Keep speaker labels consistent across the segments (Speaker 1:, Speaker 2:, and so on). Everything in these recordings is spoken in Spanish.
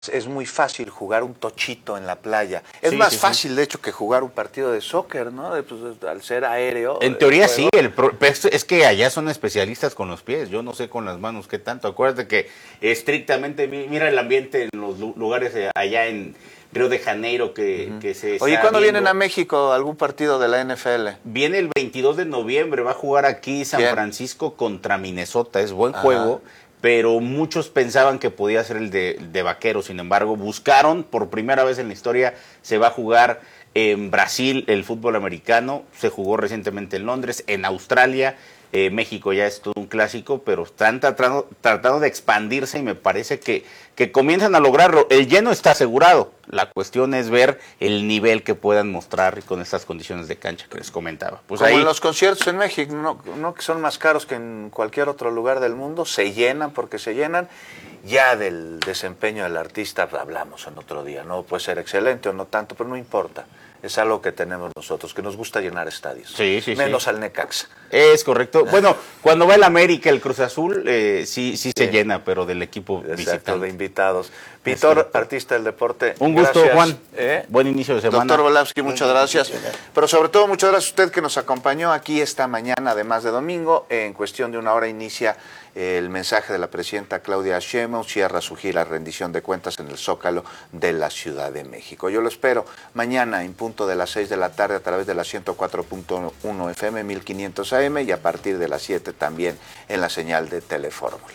Speaker 1: Es muy fácil jugar un tochito en la playa. Es más fácil, de hecho, que jugar un partido de soccer, ¿no? Pues, al ser aéreo.
Speaker 2: En teoría sí, es que allá son especialistas con los pies, yo no sé con las manos qué tanto. Acuérdate que estrictamente, mira el ambiente en los lugares allá en Río de Janeiro que se está
Speaker 1: Oye, ¿cuándo
Speaker 2: viendo.
Speaker 1: vienen a México algún partido de la NFL?
Speaker 2: Viene el 22 de noviembre, va a jugar aquí San Francisco contra Minnesota, es buen juego. Pero muchos pensaban que podía ser el de Vaqueros. Sin embargo, buscaron, por primera vez en la historia, se va a jugar en Brasil el fútbol americano, se jugó recientemente en Londres, en Australia, México ya es todo un clásico, pero están tratando de expandirse y me parece que comienzan a lograrlo. El lleno está asegurado, la cuestión es ver el nivel que puedan mostrar con estas condiciones de cancha que les comentaba. Pues
Speaker 1: como
Speaker 2: ahí,
Speaker 1: en los conciertos en México, no que son más caros que en cualquier otro lugar del mundo, se llenan porque se llenan. Ya del desempeño del artista hablamos en otro día, no puede ser excelente o no tanto, pero no importa. Es algo que tenemos nosotros, que nos gusta llenar estadios. Menos al Necaxa.
Speaker 2: Es correcto. Bueno, cuando va el América, el Cruz Azul, sí se llena, pero del equipo visitante.
Speaker 1: De invitados. Pintor, artista del deporte.
Speaker 2: Un gusto, gracias, Juan. Buen inicio de semana.
Speaker 1: Doctor Volavsky, muchas gracias. Pero sobre todo, muchas gracias a usted que nos acompañó aquí esta mañana, además de domingo. En cuestión de una hora inicia el mensaje de la presidenta Claudia Sheinbaum, cierra su gira rendición de cuentas en el Zócalo de la Ciudad de México. Yo lo espero mañana en punto de las 6 de la tarde a través de la 104.1 FM 1500 AM y a partir de las 7 también en la señal de Telefórmula.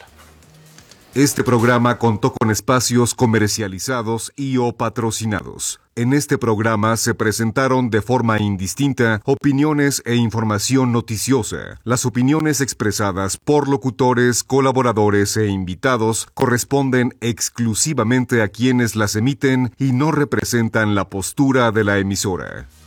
Speaker 3: Este programa contó con espacios comercializados y o patrocinados. En este programa se presentaron de forma indistinta opiniones e información noticiosa. Las opiniones expresadas por locutores, colaboradores e invitados corresponden exclusivamente a quienes las emiten y no representan la postura de la emisora.